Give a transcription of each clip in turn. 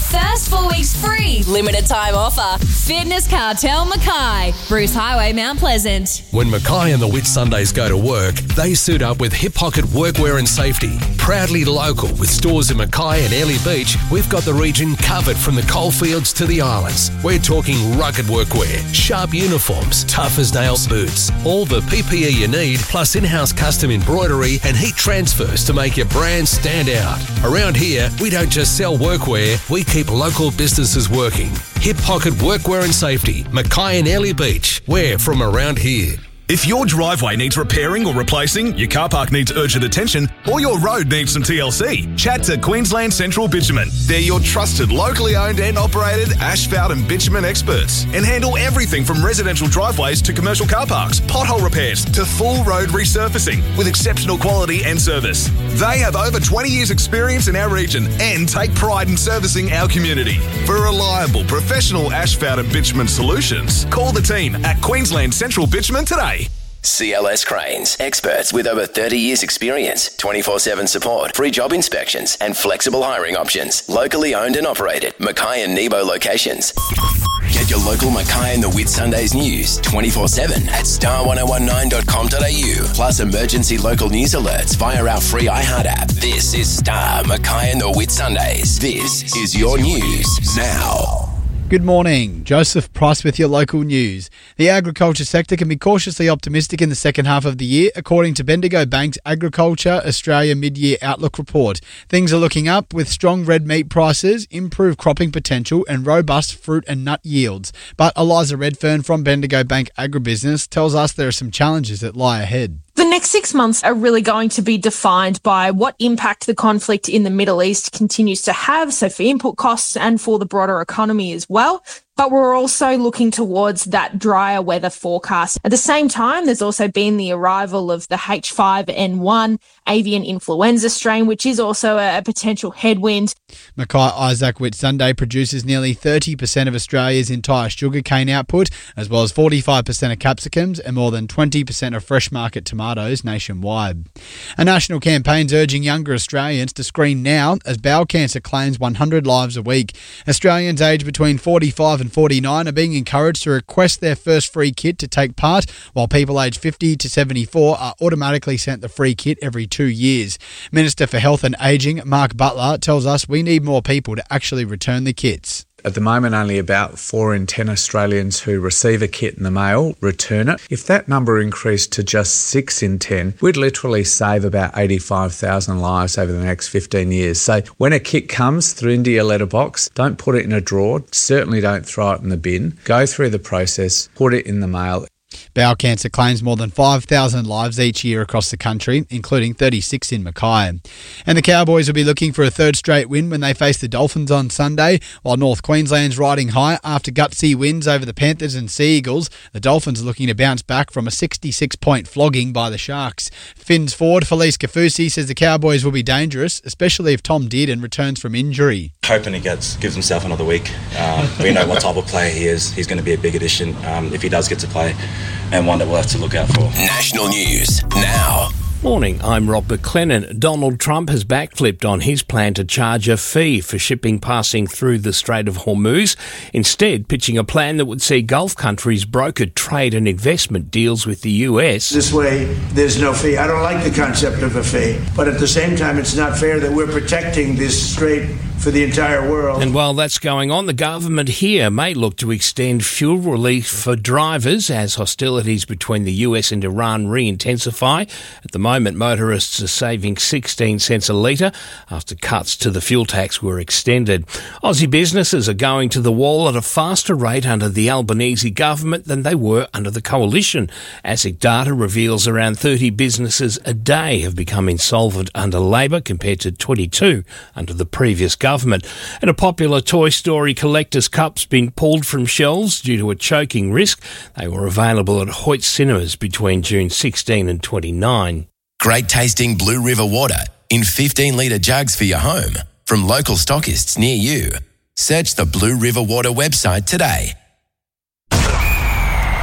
First 4 weeks free. Limited time offer. Fitness Cartel Mackay. Bruce Highway, Mount Pleasant. When Mackay and the Whitsundays go to work, they suit up with Hip Pocket Workwear and Safety. Proudly local with stores in Mackay and Airlie Beach, we've got the region covered from the coalfields to the islands. We're talking rugged workwear, sharp uniforms, tough as nails boots, all the PPE you need, plus in-house custom embroidery and heat transfers to make your brand stand out. Around here, we don't just sell workwear, we keep local businesses working. Hip Pocket Workwear and Safety, Mackay and Airlie Beach. We're from around here. If your driveway needs repairing or replacing, your car park needs urgent attention, or your road needs some TLC, chat to Queensland Central Bitumen. They're your trusted, locally owned and operated asphalt and bitumen experts and handle everything from residential driveways to commercial car parks, pothole repairs to full road resurfacing with exceptional quality and service. They have over 20 years experience in our region and take pride in servicing our community. For reliable, professional asphalt and bitumen solutions, call the team at Queensland Central Bitumen today. CLS Cranes, experts with over 30 years experience, 24/7 support, free job inspections and flexible hiring options. Locally owned and operated, Mackay and Nebo locations. Get your local Mackay and the Whitsundays news 24/7 at star1019.com.au, plus emergency local news alerts via our free iHeart app. This is Star Mackay and the Whitsundays. This is your news now. Good morning. Joseph Price with your local news. The agriculture sector can be cautiously optimistic in the second half of the year, according to Bendigo Bank's Agriculture Australia Mid-Year Outlook Report. Things are looking up with strong red meat prices, improved cropping potential and robust fruit and nut yields. But Eliza Redfern from Bendigo Bank Agribusiness tells us there are some challenges that lie ahead. The next 6 months are really going to be defined by what impact the conflict in the Middle East continues to have, so for input costs and for the broader economy as well. But we're also looking towards that drier weather forecast. At the same time, there's also been the arrival of the H5N1 avian influenza strain, which is also a potential headwind. Mackay Isaac Whitsunday produces nearly 30% of Australia's entire sugarcane output, as well as 45% of capsicums and more than 20% of fresh market tomatoes nationwide. A national campaign's urging younger Australians to screen now as bowel cancer claims 100 lives a week. Australians aged between 45 and 49 are being encouraged to request their first free kit to take part, while people aged 50 to 74 are automatically sent the free kit every 2 years. Minister for Health and Ageing, Mark Butler, tells us we need more people to actually return the kits. At the moment, only about 4 in 10 Australians who receive a kit in the mail return it. If that number increased to just 6 in 10, we'd literally save about 85,000 lives over the next 15 years. So when a kit comes through into your letterbox, don't put it in a drawer. Certainly don't throw it in the bin. Go through the process, put it in the mail. Bowel cancer claims more than 5,000 lives each year across the country, including 36 in Mackay. And the Cowboys will be looking for a third straight win when they face the Dolphins on Sunday, while North Queensland's riding high after gutsy wins over the Panthers and Sea Eagles. The Dolphins are looking to bounce back from a 66-point flogging by the Sharks. Finns forward Felice Kafusi says the Cowboys will be dangerous, especially if Tom Dearden returns from injury. Hoping he gives himself another week. We know what type of player he is. He's going to be a big addition if he does get to play, and one that we'll have to look out for. National news now. Morning, I'm Rob McLennan. Donald Trump has backflipped on his plan to charge a fee for shipping passing through the Strait of Hormuz, instead pitching a plan that would see Gulf countries broker trade and investment deals with the US. This way, there's no fee. I don't like the concept of a fee, but at the same time, it's not fair that we're protecting this strait for the entire world. And while that's going on, the government here may look to extend fuel relief for drivers as hostilities between the US and Iran re-intensify. At the moment, motorists are saving 16 cents a litre after cuts to the fuel tax were extended. Aussie businesses are going to the wall at a faster rate under the Albanese government than they were under the coalition. ASIC data reveals around 30 businesses a day have become insolvent under Labor compared to 22 under the previous government. And a popular Toy Story collector's cup's been pulled from shelves due to a choking risk. They were available at Hoyt Cinemas between June 16 and 29. Great tasting Blue River water in 15-litre jugs for your home from local stockists near you. Search the Blue River Water website today.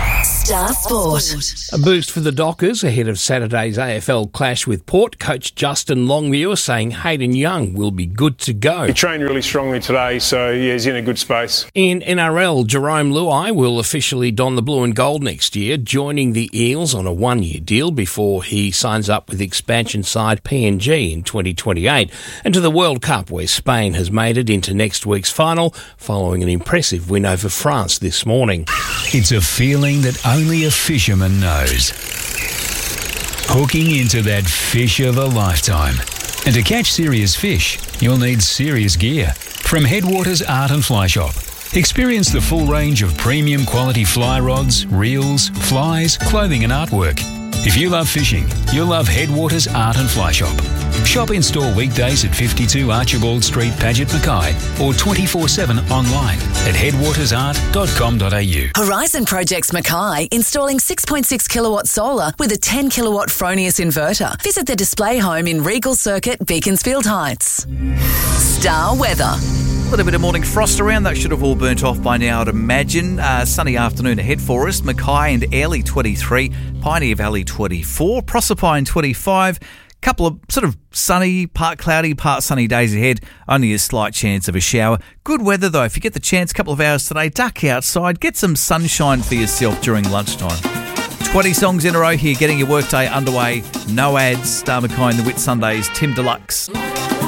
Star Sport. A boost for the Dockers ahead of Saturday's AFL clash with Port. Coach Justin Longmuir saying Hayden Young will be good to go. He trained really strongly today, so yeah, he's in a good space. In NRL, Jerome Luai will officially don the blue and gold next year, joining the Eels on a one-year deal before he signs up with expansion side PNG in 2028. And to the World Cup, where Spain has made it into next week's final following an impressive win over France this morning. It's a feeling that only a fisherman knows. Hooking into that fish of a lifetime. And to catch serious fish, you'll need serious gear. From Headwaters Art and Fly Shop. Experience the full range of premium quality fly rods, reels, flies, clothing and artwork. If you love fishing, you'll love Headwaters Art and Fly Shop. Shop in-store weekdays at 52 Archibald Street, Paget, Mackay, or 24/7 online at headwatersart.com.au. Horizon Projects Mackay, installing 6.6 kilowatt solar with a 10 kilowatt Fronius inverter. Visit the display home in Regal Circuit, Beaconsfield Heights. Star Weather. A little bit of morning frost around. That should have all burnt off by now, I'd imagine. Sunny afternoon ahead for us. Mackay and Airlie 23, Pioneer Valley 24, Proserpine 25. Couple of sort of sunny, part cloudy, part sunny days ahead. Only a slight chance of a shower. Good weather though. If you get the chance, couple of hours today, duck outside, get some sunshine for yourself during lunchtime. 20 songs in a row here, getting your workday underway. No ads. Star Mackay and the Whit Sundays, Tim Deluxe.